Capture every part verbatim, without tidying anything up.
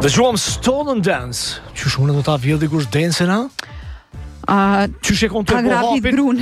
Dëgjuam Stolen Dance. Që shumë do ta vjedh dikush dancen, ha? Uh, Që shekon të po Agrapit grun.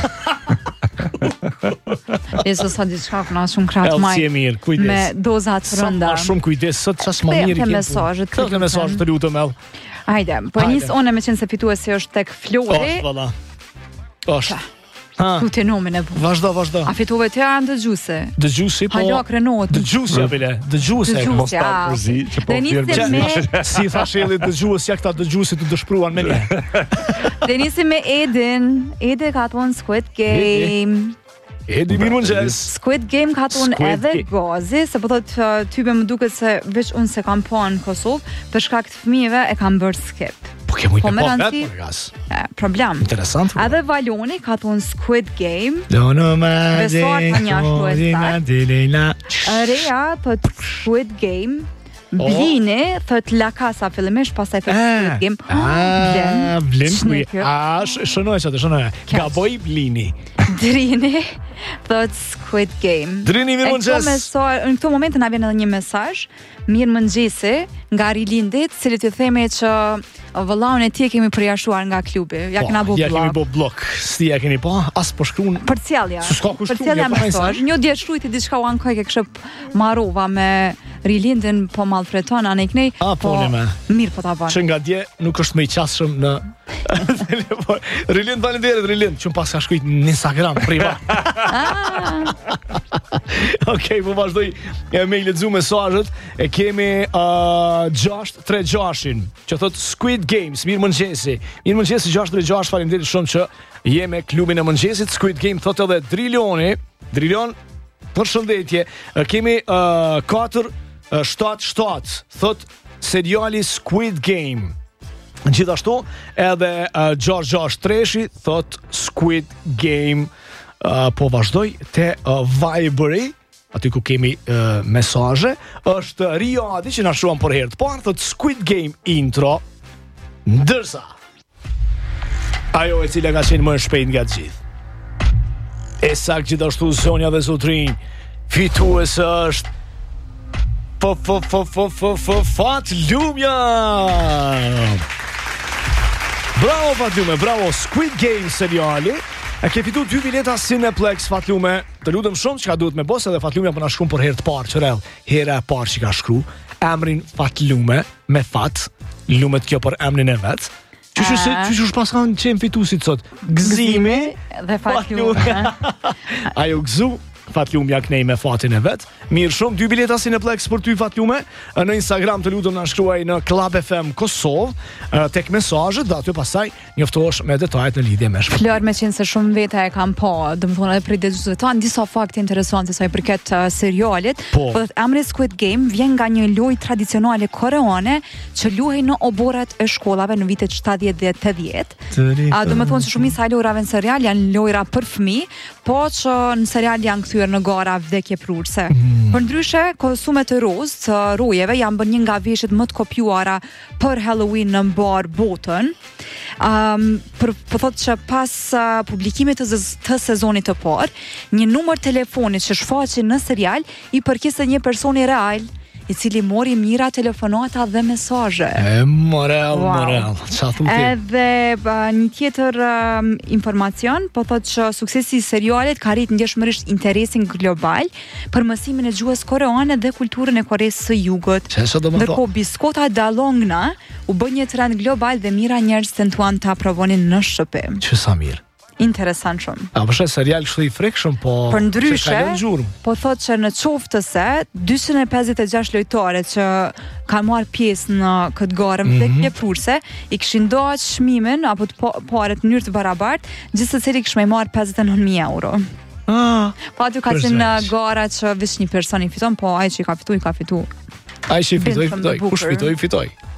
E së sa diçka këna shumë kratë Elë maj si e mirë, kujdes. me dozat Sa rënda. ma shumë kujdes, sot qas më mirë i Kthejmë te kemë. mesazhet, Këtë të mesazhet të lutëm, El. Hajde, po Hajde. nis one me qenë se fituesi është tek Flori. Është, valla. Është. Ha, Tu të nomin e bu. vazhdo, vazhdo. A fituve të janë dëgjuese? Dëgjusi, po... Halo, krenohet. Dëgjusi, apile. Dëgjusi. Dëgjusi, mos ta a. përzi, që po Dhe vjerë nisim me- me Si tha shelli dëgjues, ja këta dëgjuesi të dëshpruan me ne. Dhe nisim me Edin. Edi ka thonë Squid Game. Edi mirë mëngjes. Squid Game ka thonë Squid edhe Game. Gozi, se po thot uh, type më duket se veç unë se kam pa në Kosovë, për shkak të fëmijëve e kam bërë skip. Po ke mujtë Po, me me pa rëndësi- vetë, për gas. E, problem. Interesant. Edhe Valoni ka thonë Squid Game. Dono ma Besuar ka një ashtu e sakt. Reja thot Squid Game. Blini thot La Casa fillimisht, pastaj thot Squid Game. Ah, Blin kuj. Shnekër. Ah, shënoj që të shënoj. Gaboj Blini. Drini thot Squid Game. Drini, mirë E këto mëngjes. mesazh- Në këto momente na vjen edhe një mesazh, mirë mëngjesi nga Rilindit, cilit i themi që vëllaun e tij e kemi përjashtuar nga klubi. Ja kena bu Ja kemi blok. bo blok. Sti ja keni po, as po shkruan. Për cjellja. Su s'ka kushtu, Për cjellja ja, pa mesazh. Një dje shkruajti diçka u ankoj ke kështu marrova me Rilindin, po maltreton anë iknej. A, po, ne me. Mirë po ta bën. Që nga dje nuk është më i qasshëm në telefon. Rilind, faleminderit Rilind, që më pas ka shkruajt në Instagram privat. Okej, po vazhdoj e me i lexu mesazhet. E kemi uh, gjasht tre gjashin, që thot Squid Games, mirë mëngjesi. Mirë mëngjesi gjasht tre gjasht, faleminderit shumë që je me klubin e mëngjesit. Squid Game thot edhe Drilioni. Drilion, përshëndetje. E Kemi uh, katër shtatë shtatë, thot seriali Squid Game. Gjithashtu edhe uh, gjasht gjasht treshi thot Squid Game. Uh, po vazhdoj te uh, Viberi, aty ku kemi uh, mesazhe, është Riadi që na shuan për herë të parë, thot Squid Game intro, ndërsa ajo e cila ka qenë më e shpejt nga të gjithë. E sakt gjithashtu zonja dhe zotrinj, fituese është Po, po, po, po, po, po, Fatlumja! Bravo Fatlume, bravo, Squid Game seriali. E ke fitu dy bileta Cineplex, Fatlume. Të lutem shumë që ka duhet me bos, edhe Fatlumja për na shkruan për herë të parë, qërel. Hera e parë që ka shkru, emrin Fatlume, me fat, lumet kjo për emrin e vetë. Qysh se qysh është pas kanë qenë fituesit sot? Gëzimi dhe Fatlume. Ajo gëzu, Fatlumja knej me fatin e vet. Mirë shumë, dy bileta Cineplex për ty Fatlume. Në Instagram të lutem na shkruaj në Club F M Kosovë tek mesazhet dhe aty pastaj njoftohesh me detajet në lidhje me shkrim. Flor me qenë se shumë vete e kam pa, domethënë edhe për dëgjuesve tanë disa fakte interesante sa i përket uh, serialit. Po. Po emri Squid Game vjen nga një lojë tradicionale koreane që luhej në oborrat e shkollave në vitet shtatëdhjetë dhe tetëdhjetë. A domethënë se shumica e lojrave në serial janë lojra për fëmijë, po që në serial janë kthyer në gara vdekje prurse. Mm. Për ndryshe, kostumet e roz të rojeve janë bërë një nga veshjet më të kopjuara për Halloween në mbar botën. Um, për, për thotë që pas uh, publikimit të, zez, të sezonit të parë, një numër telefoni që shfaqej në serial i përkiste një personi real, i cili mori mira telefonata dhe mesazhe. E morel, Wow. morel. Qa thu ti? Edhe uh, një tjetër uh, informacion, po thotë që suksesi i serialit ka rrit ndjeshmërisht interesin global për mësimin e gjuhës koreane dhe kulturën e Koresë së Jugut. Që sa do më Ndërkohë biskota Dalongna u bë një trend global dhe mira njerëz tentuan ta provonin në shtëpi. Që sa mirë. Interesant shumë. A përshë serial kështu i frekshëm, po... Për ndryshe, se ka lënë gjurmë. po thotë që në qoftë se dyqind e pesëdhjetë e gjashtë lojtare që kanë marrë pjesë në këtë garë mm -hmm. dhe prurse, i kishin dhënë çmimin apo të pa- paret në mënyrë të barabartë, gjithë secili kishte marrë pesëdhjetë e nëntë mijë euro. Ah, Po aty ka Për qenë zveç. gara që veç një person i fiton, po ai që i ka fitu, i ka fitu. ai që i fitoj, Bën shumë fitoj. bukur. Kush fitoj, fitoj.